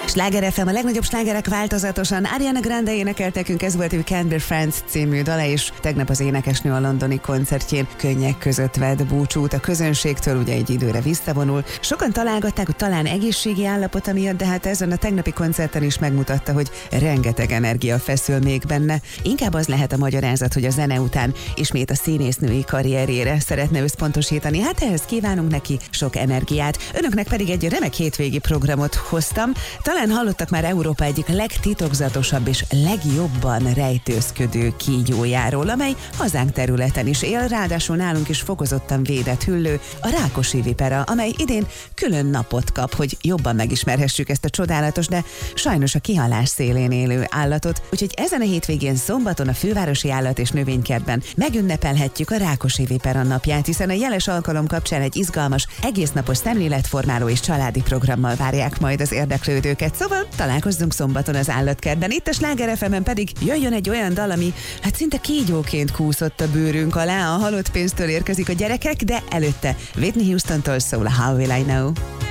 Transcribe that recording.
Sláger FM, a legnagyobb slágerek változatosan. Ariana Grande énekelt nekünk, ez volt ő Can't Be Friends című dala, és tegnap az énekesnő a londoni koncertjén könnyek között vett búcsút a közönségtől, ugye egy időre visszavonul. Sokan találgatták, hogy talán egészségi állapota miatt, de hát ezen a tegnapi koncerten is megmutatta, hogy rengeteg energia feszül még benne. Inkább az lehet a magyarázat, hogy a zene után ismét a színésznői karrierjére szeretne összpontosítani. Hát ehhez kívánunk neki sok energiát. Önöknek pedig egy remek hétvégi programot hoztam. Talán hallottak már Európa egyik legtitokzatosabb és legjobban rejtőzködő kígyójáról, amely hazánk területen is él, ráadásul nálunk is fokozottan védett hüllő, a rákosi vipera, amely idén külön napot kap, hogy jobban megismerhessük ezt a csodálatos, de sajnos a kihalás szélén élő állatot. Úgyhogy ezen a hétvégén szombaton a Fővárosi Állat- és Növénykertben megünnepelhetjük a rákosi vipera napját, hiszen a jeles alkalom kapcsán egy izgalmas, egésznapos szemléletformáló és családi programmal várják majd az érdeklődőket. Szóval találkozzunk szombaton az állatkertben. Itt a Sláger FM-en pedig jöjjön egy olyan dal, ami hát szinte kígyóként kúszott a bőrünk alá. A halott pénztől érkezik a gyerekek, de előtte Whitney Houston-tól szól a How Will I Know.